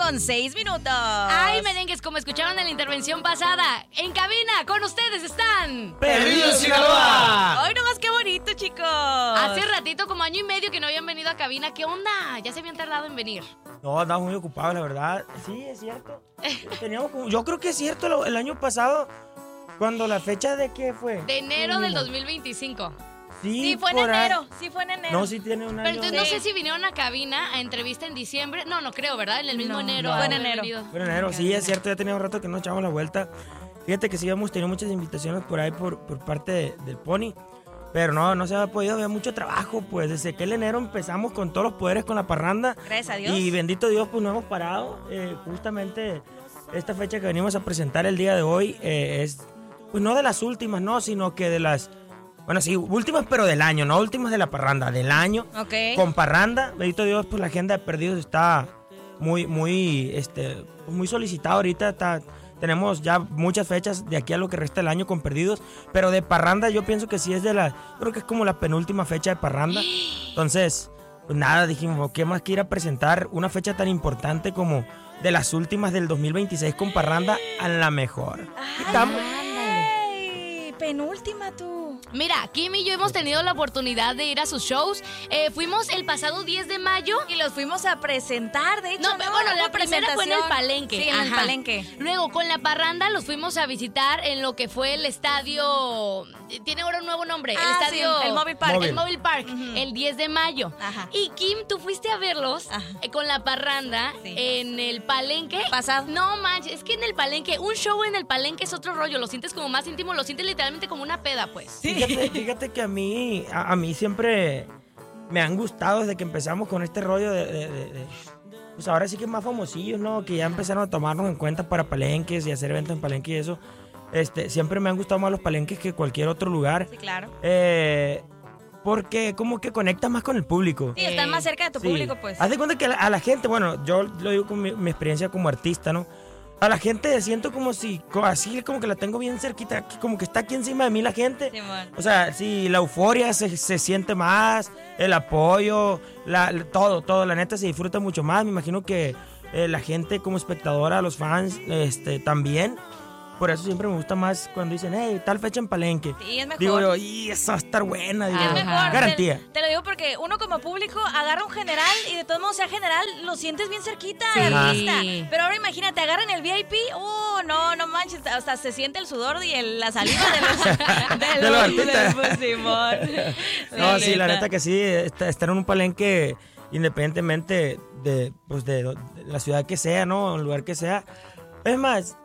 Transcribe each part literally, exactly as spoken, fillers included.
con seis minutos. Ay, merengues, como escucharon en la intervención pasada, en cabina con ustedes están... ¡Perdidos Sinaloa! Hoy nomás qué bonito, chicos. Hace ratito, como año y medio que no habían venido a cabina. ¿Qué onda? Ya se habían tardado en venir. No, andamos muy ocupados, la verdad. Sí, es cierto. Teníamos como, yo creo que es cierto, lo- el año pasado, cuando la fecha de qué fue. De enero del Mínimo. dos mil veinticinco. Sí, fue en por ahí. enero. Sí, fue en enero. No, sí tiene un Pero año. entonces no Sí. sé si vinieron a cabina a entrevista en diciembre. No, no creo, ¿verdad? En el mismo No, enero. no. han Fue en de haber enero. venido. Fue en enero, sí, es cierto, ya tenía un rato que no echábamos la vuelta. Fíjate que sí habíamos tenido muchas invitaciones por ahí por, por parte de- del Pony. Pero no, no se había podido, había mucho trabajo, pues desde que el enero empezamos con todos los poderes con la parranda. Gracias a Dios. Y bendito Dios, pues no hemos parado. Eh, justamente esta fecha que venimos a presentar el día de hoy eh, es, pues no de las últimas, no, sino que de las, bueno, sí, últimas pero del año, no últimas de la parranda, del año. Ok. Con parranda, bendito Dios, pues la agenda de perdidos está muy, muy, este, pues, muy solicitada ahorita, está... Tenemos ya muchas fechas de aquí a lo que resta del año con perdidos, pero de parranda yo pienso que sí es de la, creo que es como la penúltima fecha de parranda. Entonces, pues nada, dijimos, ¿qué más que ir a presentar una fecha tan importante como de las últimas del dos mil veintiséis con parranda a la mejor? Estamos. Ay, penúltima tú. Mira, Kim y yo hemos tenido la oportunidad de ir a sus shows. Eh, fuimos el pasado diez de mayo. Y los fuimos a presentar, de hecho. No, pero bueno, la primera fue en el Palenque. Sí, en el Ajá. Palenque. Luego, con la parranda los fuimos a visitar en lo que fue el estadio... Tiene ahora un nuevo nombre. Ah, el estadio... sí, el Mobile Park. El Mobile Park, Ujú. el diez de mayo. Ajá. Y Kim, tú fuiste a verlos Ajá. eh, con la parranda Sí. en el Palenque. Pasado. No manches, es que en el Palenque, un show en el Palenque es otro rollo. Lo sientes como más íntimo, lo sientes literalmente como una peda, pues. Fíjate, fíjate que a mí, a, a mí siempre me han gustado desde que empezamos con este rollo de, de- de- de- pues ahora sí que más famosillos, ¿no? Que ya empezaron a tomarnos en cuenta para palenques y hacer eventos en palenques y eso. Este, siempre me han gustado más los palenques que cualquier otro lugar. Sí, claro. Eh, porque como que conecta más con el público. Sí, estás más cerca de tu Sí. público, pues. Haz de cuenta que a la, a la gente, bueno, yo lo digo con mi, mi experiencia como artista, ¿no? A la gente siento como si, co- así como que la tengo bien cerquita, que como que está aquí encima de mí la gente. Simón. O sea, sí, la euforia se, se siente más, el apoyo, la, la- todo, todo, la neta se disfruta mucho más. Me imagino que eh, la gente como espectadora, los fans, este, también. Por eso siempre me gusta más cuando dicen, hey, tal fecha en Palenque. Sí, es mejor. Digo yo, y esa va a estar buena, digo, Es mejor. garantía. Te, te lo digo porque uno como público agarra un general y de todos modos sea general, lo sientes bien cerquita Sí. al artista. Pero ahora imagínate, agarran el V I P, oh, no, no manches, hasta se siente el sudor y el- la saliva de los, de De los los, artistas. pues, Simón. No, sí, la neta que sí, está- estar en un palenque, independientemente de, pues de, de la ciudad que sea, ¿no? El lugar que sea. Es más,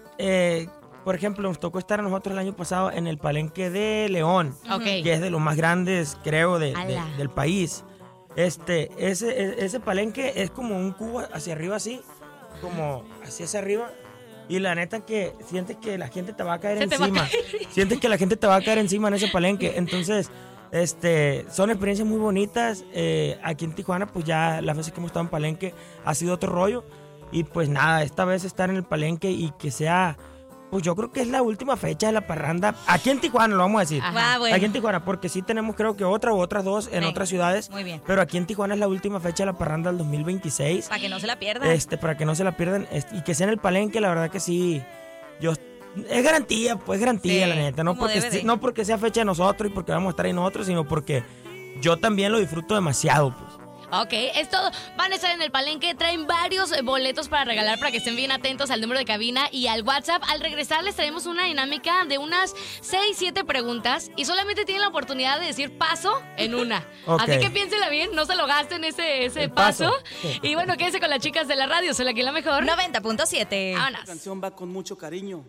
eh, por ejemplo, nos tocó estar a nosotros el año pasado en el palenque de León, Ok. que es de los más grandes, creo, de, de- Ala. del país. Este, ese, e- ese palenque es como un cubo hacia arriba así, como así hacia arriba. Y la neta que sientes que la gente te va a caer Se te va a encima. Sientes que la gente te va a caer encima en ese palenque. Entonces, este, son experiencias muy bonitas. Eh, aquí en Tijuana, pues ya las veces que hemos estado en palenque ha sido otro rollo. Y pues nada, esta vez estar en el palenque y que sea, pues yo creo que es la última fecha de la parranda. Aquí en Tijuana, lo vamos a decir. Ah, bueno. Aquí en Tijuana, porque sí tenemos creo que otra u otras dos en Sí. otras ciudades. Muy bien. Pero aquí en Tijuana es la última fecha de la parranda del dos mil veintiséis. Para que no se la pierdan. Este, para que no se la pierdan. este, y que sea en el palenque, la verdad que sí. Yo, es garantía, pues garantía, Sí, la neta. No como porque, debe de. no porque sea fecha de nosotros y porque vamos a estar ahí nosotros, sino porque yo también lo disfruto demasiado, pues. Ok, es todo. Van a estar en el Palenque, traen varios eh, boletos para regalar para que estén bien atentos al número de cabina y al WhatsApp. Al regresar les traemos una dinámica de unas seis, siete preguntas y solamente tienen la oportunidad de decir paso en una. Ok. Así que piénsela bien, no se lo gasten ese, ese El paso. paso. Sí. Y bueno, quédense con las chicas de la radio, soy la que es la mejor. noventa punto siete. Esta Vámonos. canción va con mucho cariño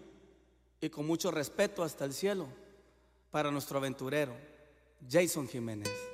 y con mucho respeto hasta el cielo para nuestro aventurero, Jason Jiménez.